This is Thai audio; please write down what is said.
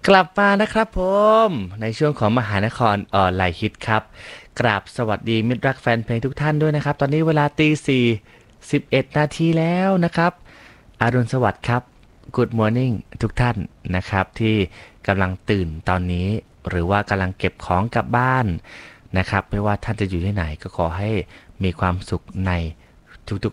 กลับมานะครับผมในช่วงของมหานครออนไลน์ฮิตครับกราบสวัสดีมิตรรักแฟนเพลงทุกท่านด้วยนะครับตอนนี้เวลาตี 4 11 นาทีแล้วนะครับอรุณสวัสดิ์ครับ Good Morning ทุกท่านนะครับที่กำลังตื่นตอนนี้หรือว่ากำลังเก็บของกลับบ้านนะครับไม่ว่าท่านจะอยู่ที่ไหนก็ขอให้มีความสุขในทุก